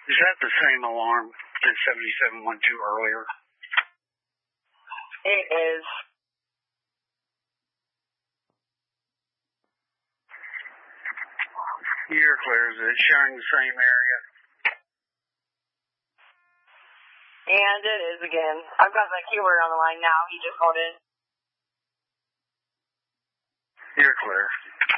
Is that the same alarm that 77 went to earlier? It is. You're clear. Is it sharing the same area? And it is again. I've got the keyword on the line now. He just called in. You're clear.